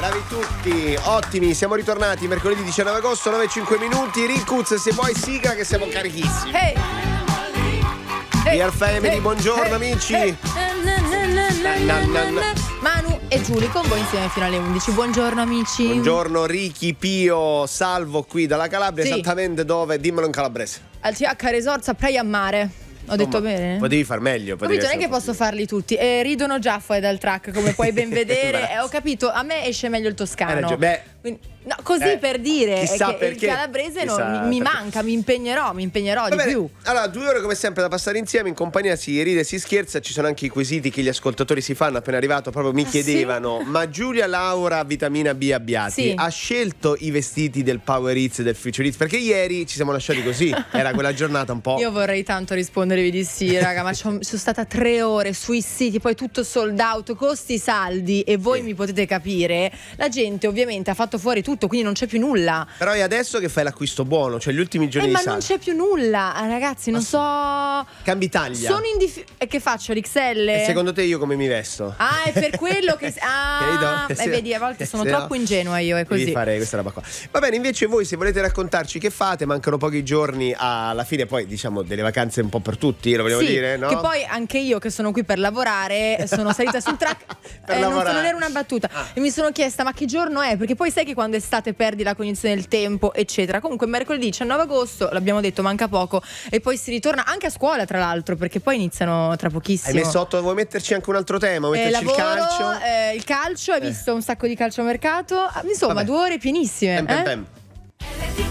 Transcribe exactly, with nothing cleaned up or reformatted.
Bravi tutti, ottimi, siamo ritornati mercoledì diciannove agosto, nove e cinque minuti. Riccuz, se vuoi sigla che siamo carichissimi. Hey. Hey. Dear Family, Hey. buongiorno Hey. amici. Hey. Na, na, na. Manu e Giulia con voi insieme fino alle undici. Buongiorno amici. Buongiorno Ricky, Pio, Salvo qui dalla Calabria, Sì. esattamente dove? Dimmelo in calabrese. Al C H Resort a Praia Mare. Ho detto Insomma, bene? Potevi far meglio. Capito, non è che posso farli tutti. E ridono già fuori dal track, come puoi ben vedere. E ho capito, a me esce meglio il toscano. Beh, Quindi, no, così eh, per dire chissà è che perché, il calabrese chissà non, mi, mi perché. manca, mi impegnerò, mi impegnerò Va di bene. più. Allora, due ore come sempre da passare insieme in compagnia, si ride, si scherza. Ci sono anche i quesiti che gli ascoltatori si fanno. Appena arrivato proprio mi Ah, chiedevano: ma Giulia Laura vitamina B Abbiati Sì. ha scelto i vestiti del Power Hits e del Future Hits? Perché ieri ci siamo lasciati così. Era quella giornata un po'. Io vorrei tanto rispondervi di sì, raga, ma c'ho- sono stata tre ore sui siti, poi tutto sold out, costi saldi, e voi Sì. mi potete capire. La gente ovviamente ha fatto fuori tutto, quindi non c'è più nulla. Però è adesso che fai l'acquisto buono, cioè gli ultimi giorni Eh, di ma non saldo. c'è più nulla, ah, ragazzi, non so. Cambi taglia. Sono in dif- e che faccio, l'X L? E secondo te io come mi vesto? Ah, è per quello che. Ah, Credo. e vedi, a volte sono Se no, troppo ingenua io, è devi così. fare questa roba qua. Va bene, invece voi se volete raccontarci che fate, mancano pochi giorni alla fine, poi diciamo delle vacanze un po' per tutti, lo volevo Sì, dire, no? che poi anche io che sono qui per lavorare sono salita sul track Per eh, non, so- lavorare. non era una battuta Ah. e mi sono chiesta ma che giorno è, perché poi sai che quando è estate perdi la cognizione del tempo eccetera. Comunque mercoledì diciannove agosto, l'abbiamo detto, manca poco e poi si ritorna anche a scuola tra l'altro, perché poi iniziano tra pochissimo. Hai messo otto, vuoi metterci anche un altro tema? Vuoi Eh, metterci lavoro, il calcio? eh, il calcio, hai visto un sacco di calciomercato. Ah, insomma, Vabbè. due ore pienissime. Pem, pem, eh? pem.